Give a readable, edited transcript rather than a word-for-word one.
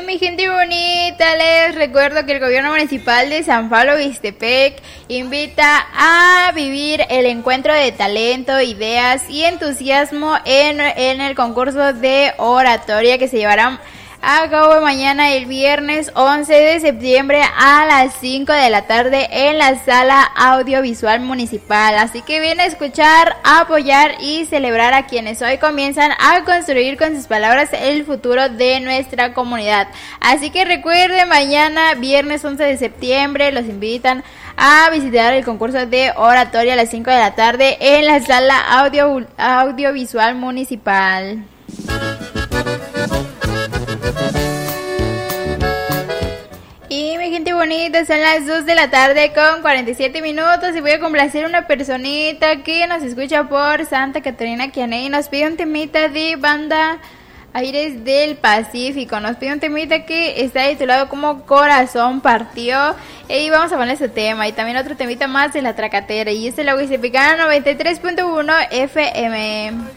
mi gente bonita, les recuerdo que el gobierno municipal de San Pablo Ixtepec invita a vivir el encuentro de talento, ideas y entusiasmo en el concurso de oratoria que se llevará a cabo mañana el viernes 11 de septiembre a las 5 de la tarde en la sala audiovisual municipal. Así que viene a escuchar, a apoyar y celebrar a quienes hoy comienzan a construir con sus palabras el futuro de nuestra comunidad. Así que recuerden, mañana viernes 11 de septiembre los invitan a visitar el concurso de oratoria a las 5 de la tarde en la sala audiovisual municipal. Y mi gente bonita, son las 2 de la tarde con 47 minutos y voy a complacer a una personita que nos escucha por Santa Catarina Quiané y nos pide un temita de banda Aires del Pacífico. Nos pide un temita que está titulado como Corazón Partió y vamos a poner ese tema y también otro temita más de La Tracatera y este es la Huixtepecana 93.1 FM.